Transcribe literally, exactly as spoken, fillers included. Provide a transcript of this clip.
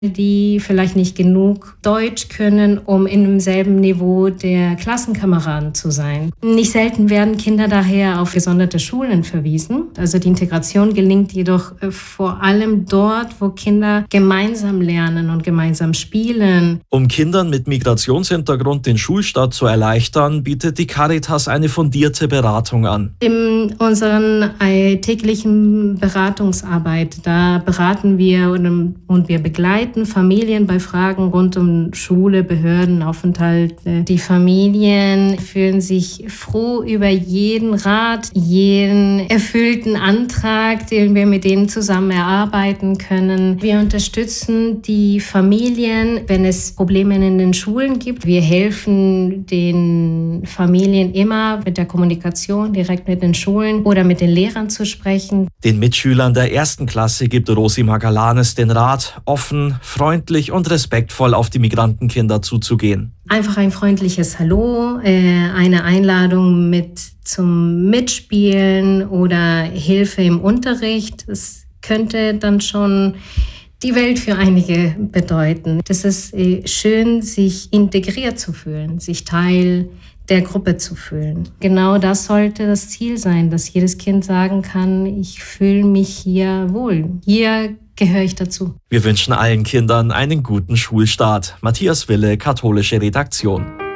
die vielleicht nicht genug Deutsch können, um in demselben Niveau der Klassenkameraden zu sein. Nicht selten werden Kinder daher auf gesonderte Schulen verwiesen. Also die Integration gelingt jedoch vor allem dort, wo Kinder gemeinsam lernen und gemeinsam spielen. Um Kindern mit Migrationshintergrund den Schulstart zu erleichtern, bietet die Caritas eine fundierte Beratung an. In unserer täglichen Beratungsarbeit, da beraten wir und, und wir begleiten Familien bei Fragen rund um Schule, Behördenaufenthalt. Die Familien fühlen sich froh über jeden Rat, jeden erfüllten Antrag, den wir mit denen zusammen erarbeiten können. Wir unterstützen die Familien, wenn es Probleme in den Schulen gibt. Wir helfen den Familien immer mit der Kommunikation direkt mit den Schulen oder mit den Lehrern zu sprechen. Den Mitschülern der ersten Klasse gibt Rosi Magalanes den Rat, offen, freundlich und respektvoll auf die Migrantenkinder zuzugehen. Einfach ein freundliches Hallo, eine Einladung mit zum Mitspielen oder Hilfe im Unterricht. Das könnte dann schon die Welt für einige bedeuten. Das ist schön, sich integriert zu fühlen, sich Teil der Gruppe zu fühlen. Genau das sollte das Ziel sein, dass jedes Kind sagen kann, ich fühle mich hier wohl. Hier gehöre ich dazu. Wir wünschen allen Kindern einen guten Schulstart. Matthias Wille, Katholische Redaktion.